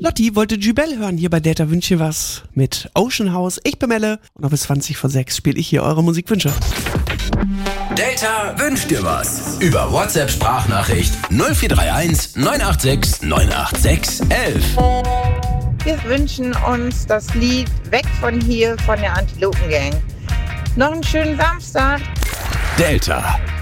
Lotti wollte Jubel hören hier bei Delta Wünsche was mit Ocean House. Ich bin Melle und noch bis 20:06 spiele ich hier eure Musikwünsche. Delta wünscht dir was. Über WhatsApp-Sprachnachricht 0431 986 986 11. Wir wünschen uns das Lied Weg von hier von der Antilopen Gang. Noch einen schönen Samstag. Delta.